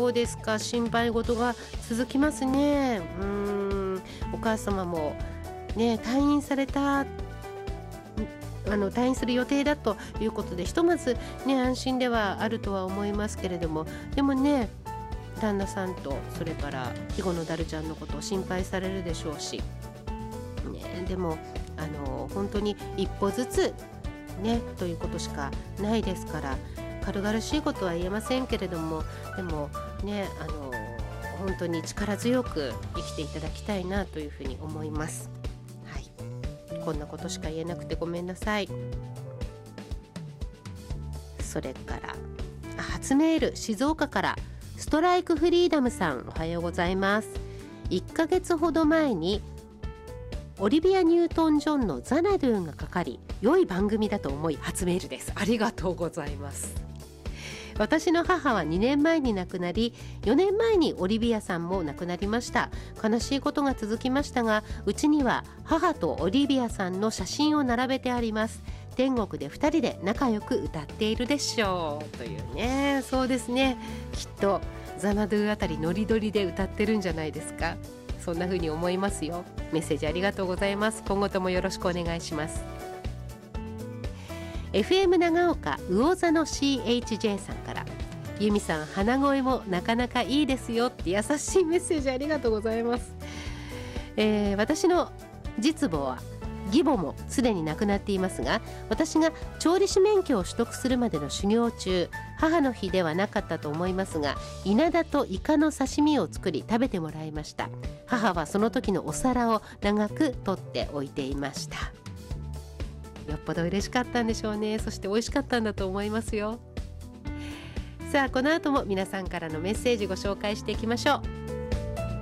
そうですか。心配事が続きますね。お母様もね、退院された退院する予定だということで、ひとまずね、安心ではあるとは思いますけれども、でもね、旦那さんとそれから肥後のダルちゃんのことを心配されるでしょうし、ね、でも本当に一歩ずつねということしかないですから、軽々しいことは言えませんけれども、でもね、本当に力強く生きていただきたいなというふうに思います。はい、こんなことしか言えなくてごめんなさい。それから初メール、静岡からストライクフリーダムさん、おはようございます。1ヶ月ほど前にオリビア・ニュートン・ジョンのザナドゥがかかり、良い番組だと思い初メールです。ありがとうございます。私の母は2年前に亡くなり、4年前にオリビアさんも亡くなりました。悲しいことが続きましたが、うちには母とオリビアさんの写真を並べてあります。天国で2人で仲良く歌っているでしょうというね。そうですね、きっとザナドゥあたりノリノリで歌ってるんじゃないですか。そんな風に思いますよ。メッセージありがとうございます。今後ともよろしくお願いします。FM 長岡魚座の CHJ さんから、由美さん鼻声もなかなかいいですよって優しいメッセージありがとうございます。私の実母は義母もすでに亡くなっていますが、私が調理師免許を取得するまでの修行中、母の日ではなかったと思いますが、稲田とイカの刺身を作り食べてもらいました。母はその時のお皿を長く取っておいていました。よっぽど嬉しかったんでしょうね。そして美味しかったんだと思いますよ。さあ、この後も皆さんからのメッセージご紹介していきましょう。